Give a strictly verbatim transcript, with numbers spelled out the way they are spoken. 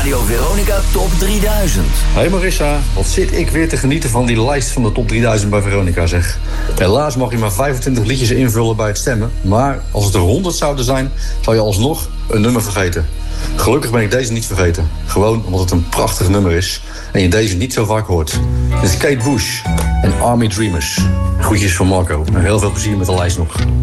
Radio Veronica Top drieduizend. Hey Marissa, wat zit ik weer te genieten van die lijst van de Top drieduizend bij Veronica, zeg. Helaas mag je maar vijfentwintig liedjes invullen bij het stemmen. Maar als het er honderd zouden zijn, zou je alsnog een nummer vergeten. Gelukkig ben ik deze niet vergeten. Gewoon omdat het een prachtig nummer is en je deze niet zo vaak hoort. Dit is Kate Bush en Army Dreamers. Groetjes van Marco en heel veel plezier met de lijst nog.